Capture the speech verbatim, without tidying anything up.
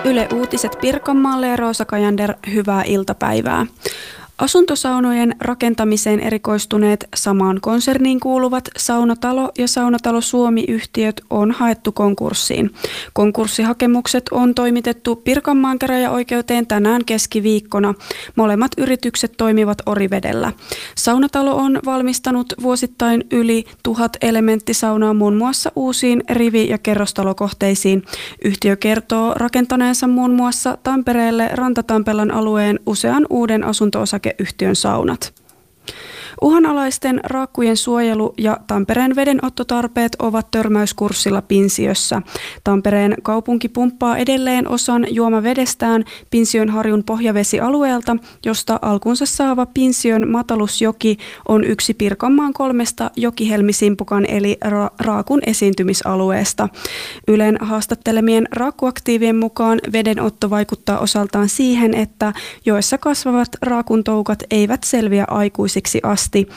Yle Uutiset Pirkanmaalle ja Roosa Kajander, hyvää iltapäivää. Asuntosaunojen rakentamiseen erikoistuneet samaan konserniin kuuluvat Saunatalo ja Saunatalo Suomi-yhtiöt on haettu konkurssiin. Konkurssihakemukset on toimitettu Pirkanmaan käräjäoikeuteen tänään keskiviikkona. Molemmat yritykset toimivat Orivedellä. Saunatalo on valmistanut vuosittain yli tuhat elementtisaunaa muun muassa uusiin rivi- ja kerrostalokohteisiin. Yhtiö kertoo rakentaneensa muun muassa Tampereelle Rantatampelan alueen usean uuden asunto-osakeyhtiön saunat. Uhanalaisten raakkujen suojelu ja Tampereen vedenottotarpeet ovat törmäyskurssilla Pinsiössä. Tampereen kaupunki pumppaa edelleen osan juomavedestään Pinsiönharjun pohjavesialueelta, josta alkunsa saava Pinsiön matalusjoki on yksi Pirkanmaan kolmesta Jokihelmi-Simpukan eli ra- raakun esiintymisalueesta. Ylen haastattelemien raakkuaktiivien mukaan vedenotto vaikuttaa osaltaan siihen, että joessa kasvavat raakuntoukat eivät selviä aikuisiksi asti.